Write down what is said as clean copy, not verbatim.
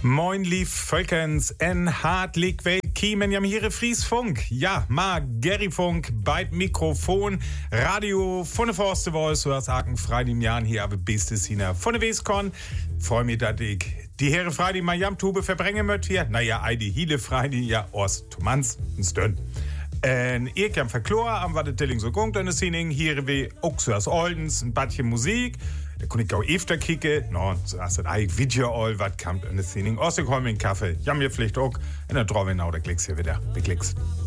Moin lief Völkens en hartlich willkommen jam hier Friesfunk. Ja, ma Gerryfunk beit Mikrofon, Radio von der Forste Voice, so als Aken Freitag im Jahr hier aber bestes Hina von der Weskon. Freu mich, dass ich die Herre Freitag mal jam Tube verbringen möcht hier. Naja, die Hiele Freitag, ja, Ost, Tomans, ein Stön. Ich kam verklor, am war der Tilling so gungt an der Szene, hier wie auch so als Oldens, ein Badchen Musik. Da konnte ich auch öfter kicken. No, so als das eigentlich Video all, was kam an der Szene. Aus dem Kaffee. Jam mir vielleicht auch. Und dann drauf genau, da klickst hier wieder. Beklickst.